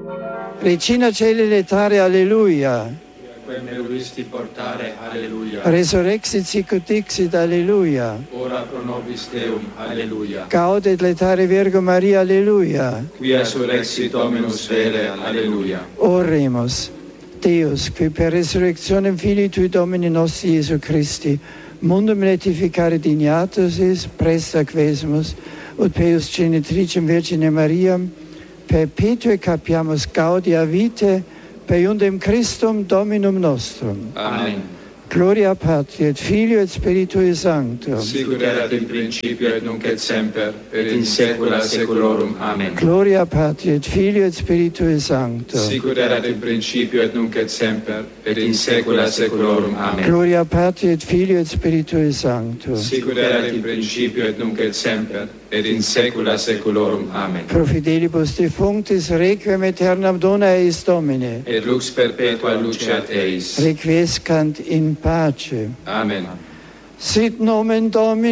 Regina Caeli letare, alleluia. Quem me voluisti portare, alleluia. Resurrexit sicut dixit, alleluia. Ora pro nobis Deum, alleluia. Gaudet letare Virgo Maria, alleluia. Quia surrexit Dominus vere, alleluia. Oremus. Deus, qui per resurrectionem Filii Tui Domini nostri Iesu Christi, mundum letificare dignatus is, presta quesemus, ut Peus genitricem Virgine Mariam, perpetue capiamus gaudia vitae, per iundem Christum Dominum nostrum. Amen. Gloria Patri et Filio et Spiritui Sancto. Sicut erat in principio et nunc et semper, et in saecula saeculorum. Amen. Gloria Patri et Filio et Spiritui Sancto. Sicut erat in principio et nunc et semper, et in saecula saeculorum. Amen. Gloria Patri et Filio et Spiritui Sancto. Sicut erat in principio et nunc et semper, et in saecula saeculorum. Amen. Pro fidelibus defunctis requiem aeternam dona eis Domine. Et lux perpetua luceat eis. Requiescant in pace. Amen. Sit nomen Domini.